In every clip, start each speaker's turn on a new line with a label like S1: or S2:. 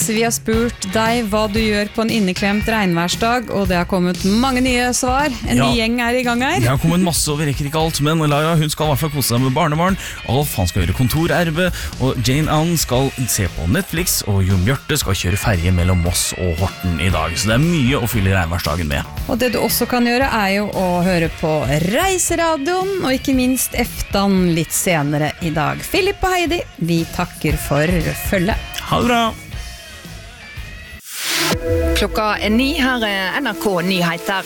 S1: Vi har spurt deg hva du gjør på en inneklemt regnværsdag, og det har kommet mange nye svar. En ny gjeng I gang her.
S2: Det har kommet masse, og vi rekker ikke alt, men Lara, hun skal I hvert fall kose seg med barnebarn. Alf, han skal gjøre kontorarbe, og Jane Ann skal se på Netflix, og Jon Bjørte skal kjøre ferje mellom Moss og Horten I dag. Så det mye å fylle regnværsdagen med.
S1: Og det du også kan gjøre jo å høre på Reiseradioen, og ikke minst Eftan litt senere I dag. Philip og Heidi, vi takker for følget.
S2: Ha det bra!
S3: Klokka 9, her NRK Nyheter.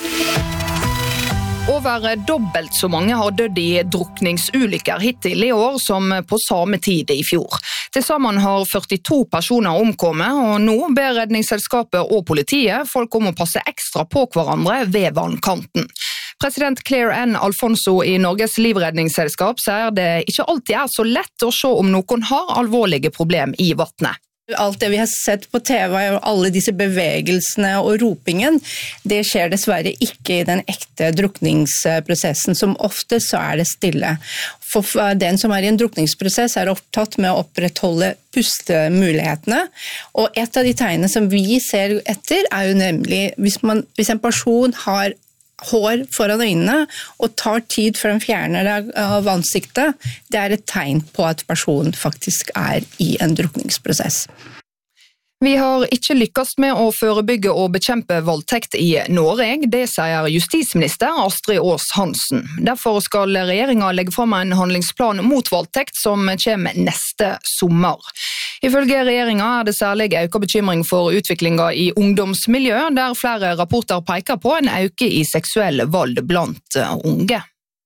S3: Over dobbelt så mange har dødd I drukningsulykker hittil I år som på samme tid I fjor. Til sammen har 42 personer omkommet, og nå ber redningsselskapet og politiet folk om å passe ekstra på hverandre ved vannkanten. President Claire Ann Alfonso I Norges livredningsselskap sier det ikke alltid så lett å se om noen har alvorlige problem I vattnet.
S4: Alt det vi har sett på TV og alle disse bevegelsene og ropingen, det skjer dessverre ikke I den ekte drukningsprosessen, som ofte så det stille. For den som I en drukningsprosess opptatt med å opprettholde pustemulighetene, og et av de tegnene som vi ser etter jo nemlig hvis en person har hår foran øynene og tar tid før den fjerner det av ansiktet, det et tegn på at personen faktisk I en drukningsprosess.
S3: Vi har ikke lykkes med å forebygge og bekjempe voldtekt I Norge, det sier justisminister Astrid Aas Hansen. Derfor skal regjeringen legge frem en handlingsplan mot voldtekt som kommer neste sommer. Ifølge regjeringen det særlig økt bekymring for utviklingen I ungdomsmiljø, der flere rapporter peker på en økning I seksuell vold blant unge.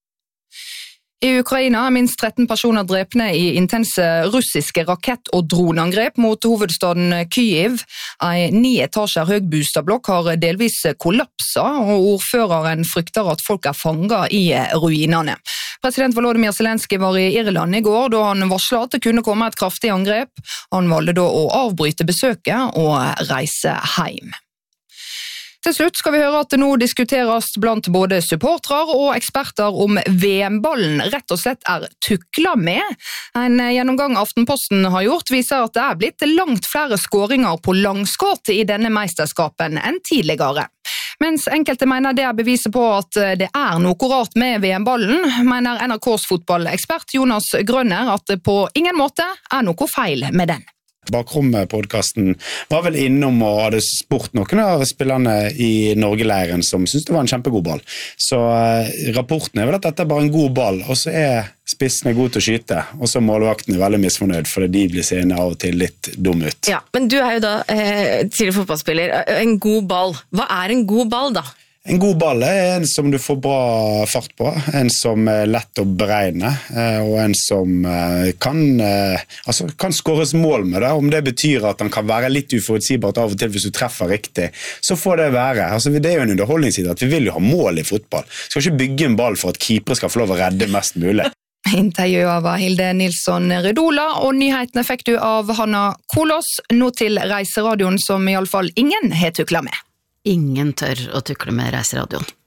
S3: I Ukraina minst 13 personer drepne I intense russiske rakett- og dronangrep mot hovedstaden Kyiv. En 9 etasjer høy boligblokk har delvis kollapset, og ordføreren frykter at folk fanget I ruinene. President Volodymyr Zelensky var I Irland I går, da han varslet at det kunne komme et kraftig angrep. Han valgte da å avbryte besøket og reise hjem. Til slutt skal vi høre at det nå diskuteres blant både supportere og eksperter om VM-ballen rett og slett tukla med. En gjennomgang Aftenposten har gjort viser at det blitt langt flere skåringer på langskudd I denne mesterskapen enn tidligere. Mens enkelte mener det beviser på at det noe rart med VM-ballen, mener NRKs fotballekspert Jonas Grønner at det på ingen måte noe feil med den.
S5: Bakrommet-podcasten var vel innom og hadde spurt noen av spillerne I Norge-leiren som syntes det var en kjempegod ball. Så rapporten vel at dette bare en god ball, og så spissene gode til å skyte, og så målvakten veldig misfornøyd, fordi de blir seende av og til litt dum ut.
S6: Ja, men du jo da tidligere fotballspiller. En god ball. Hva en god ball da?
S5: En god ball en som du får bra fart på, en som lett å beregne, og en som kan skåres mål med det. Om det betyr at han kan være litt uforutsigbart av og til hvis du treffer riktig, så får det være. Det jo en underholdningsside at vi vil jo ha mål I fotball. Vi skal ikke bygge en ball for at keepere skal få lov å redde mest mulig.
S3: Intervjuet var Hilde Nilsson Redola, og nyhetene fikk du av Hanna Kolos, nå til Reiseradioen som I alle fall ingen har tuklet med.
S6: Ingen tør å tukle med Reiseradioen.